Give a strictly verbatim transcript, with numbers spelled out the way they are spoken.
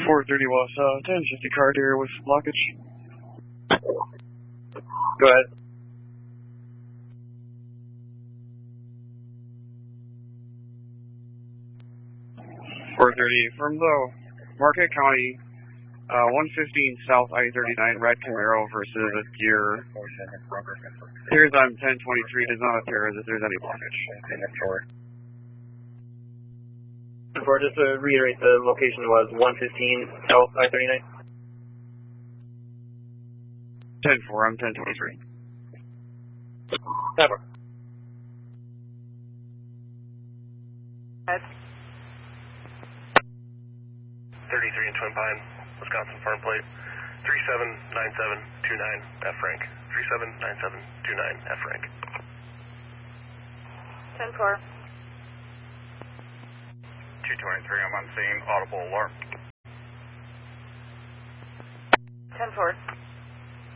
four thirty was uh, ten fifty card here with blockage. Go ahead. four thirty from low. Marquette County, uh, one fifteen South I thirty-nine, red Camaro versus a Deer. Here's on ten twenty-three, does not appear as if there's any blockage. For just to reiterate, the location was one fifteen South I thirty-nine. ten four, I'm ten twenty-three. Never. thirty-three in Twin Pine, Wisconsin farm plate, three seven nine seven two nine F rank, three seven nine seven two nine F rank. ten four. two twenty-three, I'm on scene, audible alarm. ten four.